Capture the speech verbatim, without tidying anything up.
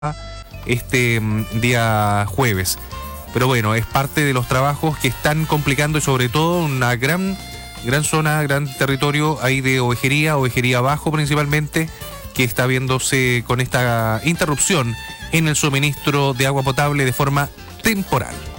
este mm, día jueves. Pero bueno, es parte de los trabajos que están complicando y sobre todo una gran, gran zona, gran territorio ahí de ovejería, ovejería abajo principalmente, que está viéndose con esta interrupción en el suministro de agua potable de forma temporal.